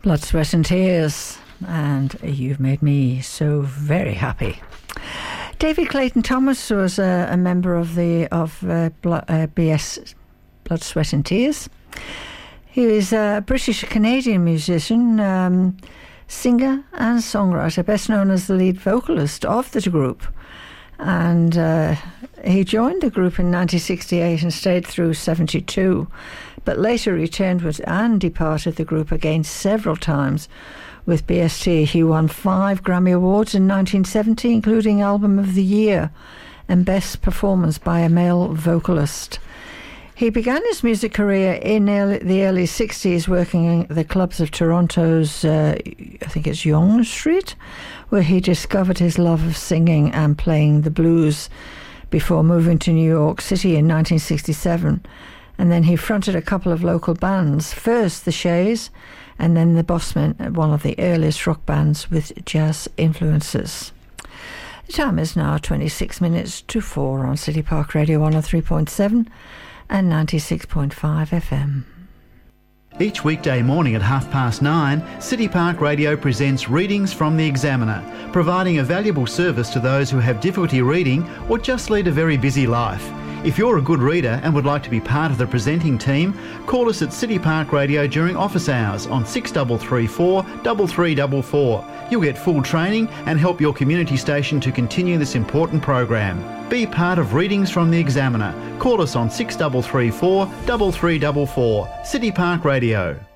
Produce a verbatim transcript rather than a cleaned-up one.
Blood, Sweat and Tears, and You've Made Me So Very Happy. David Clayton Thomas was a, a member of the of uh, Blo- uh, B S Blood, Sweat and Tears. He was a British-Canadian musician, um, singer and songwriter, best known as the lead vocalist of the group. And uh, he joined the group in nineteen sixty-eight and stayed through seventy-two, but later returned with and departed the group again several times. With B S T, he won five Grammy Awards in nineteen seventy, including Album of the Year and Best Performance by a Male Vocalist. He began his music career in early, the early sixties, working in the clubs of Toronto's, uh, I think it's Yonge Street, where he discovered his love of singing and playing the blues before moving to New York City in nineteen sixty-seven. And then he fronted a couple of local bands, first the Shays, and then the Bossmen, one of the earliest rock bands with jazz influences. The time is now twenty-six minutes to four on City Park Radio one oh three point seven and ninety-six point five F M. Each weekday morning at half past nine, City Park Radio presents Readings from the Examiner, providing a valuable service to those who have difficulty reading or just lead a very busy life. If you're a good reader and would like to be part of the presenting team, call us at City Park Radio during office hours on six three three four, three three four four. You'll get full training and help your community station to continue this important program. Be part of Readings from the Examiner. Call us on six three three four, three three four four. City Park Radio.